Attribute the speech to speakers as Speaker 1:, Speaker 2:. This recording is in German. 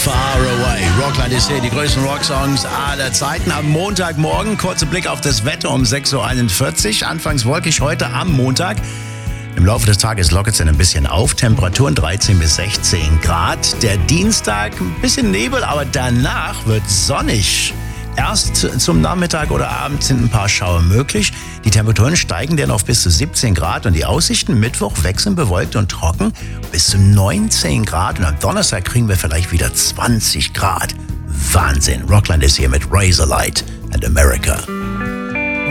Speaker 1: Far Away. Rockland ist hier, die größten Rocksongs aller Zeiten. Am Montagmorgen, kurzer Blick auf das Wetter um 6.41 Uhr. Anfangs wolkig heute am Montag. Im Laufe des Tages lockert es dann ein bisschen auf. Temperaturen 13 bis 16 Grad. Der Dienstag, ein bisschen Nebel, aber danach wird sonnig. Erst zum Nachmittag oder Abend sind ein paar Schauer möglich. Die Temperaturen steigen dann auf bis zu 17 Grad und die Aussichten Mittwoch wechseln bewölkt und trocken bis zu 19 Grad. Und am Donnerstag kriegen wir vielleicht wieder 20 Grad. Wahnsinn. Rockland ist hier mit Razorlight and America.